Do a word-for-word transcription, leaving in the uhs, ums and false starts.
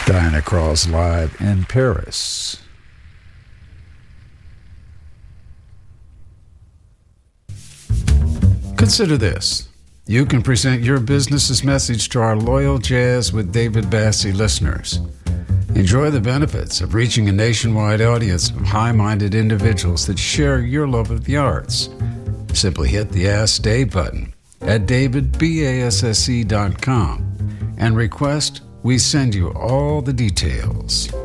Diana Krall's live in Paris. Consider this. You can present your business's message to our loyal Jazz with David Bassie listeners. Enjoy the benefits of reaching a nationwide audience of high-minded individuals that share your love of the arts. Simply hit the Ask Dave button at david basse dot com and request we send you all the details.